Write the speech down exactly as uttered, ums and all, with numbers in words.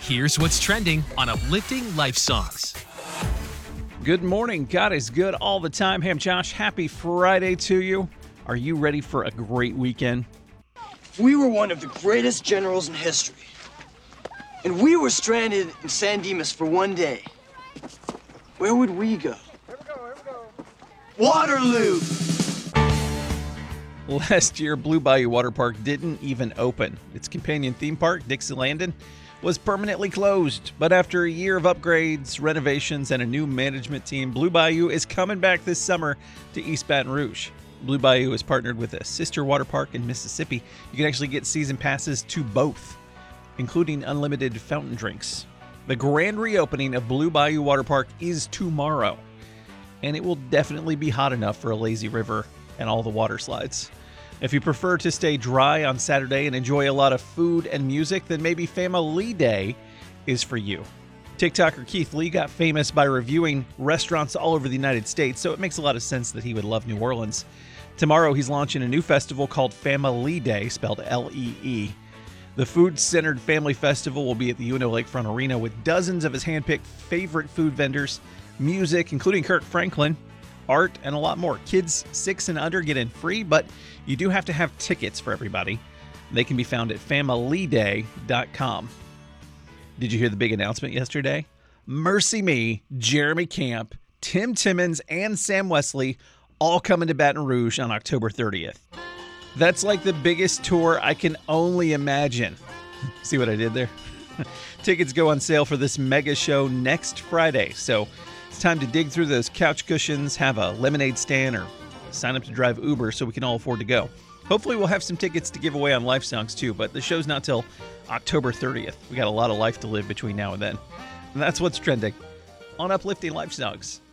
Here's what's trending on Uplifting Life Songs. Good morning. God is good all the time. Hey, I'm Josh. Happy Friday to you. Are you ready for a great weekend? We were one of the greatest generals in history. And we were stranded in San Dimas for one day. Where would we go? Here we go, here we go. Waterloo! Last year, Blue Bayou Water Park didn't even open. Its companion theme park, Dixielandin, was permanently closed. But after a year of upgrades, renovations, and a new management team, Blue Bayou is coming back this summer to East Baton Rouge. Blue Bayou has partnered with a sister water park in Mississippi. You can actually get season passes to both, including unlimited fountain drinks. The grand reopening of Blue Bayou Water Park is tomorrow, and it will definitely be hot enough for a lazy river and all the water slides. If you prefer to stay dry on Saturday and enjoy a lot of food and music, then maybe Family Day is for you. TikToker Keith Lee got famous by reviewing restaurants all over the United States, so it makes a lot of sense that he would love New Orleans. Tomorrow, he's launching a new festival called Family Day, spelled L E E. The food-centered family festival will be at the U N O Lakefront Arena with dozens of his handpicked favorite food vendors, music, including Kirk Franklin, art, and a lot more. Kids six and under get in free, but you do have to have tickets for everybody. They can be found at family day dot com. Did you hear the big announcement yesterday? Mercy Me, Jeremy Camp, Tim Timmons, and Sam Wesley all coming to Baton Rouge on October thirtieth. That's like the biggest tour I can only imagine. See what I did there? Tickets go on sale for this mega show next Friday, so it's time to dig through those couch cushions, have a lemonade stand, or sign up to drive Uber so we can all afford to go. Hopefully we'll have some tickets to give away on Life Songs too, but the show's not till October thirtieth. We got a lot of life to live between now and then. And that's what's trending on Uplifting Life Songs.